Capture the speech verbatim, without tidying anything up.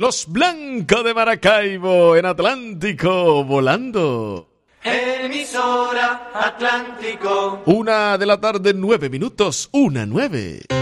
Los Blancos de Maracaibo en Atlántico volando. Emisora Atlántico. Una de la tarde, nueve minutos, una nueve.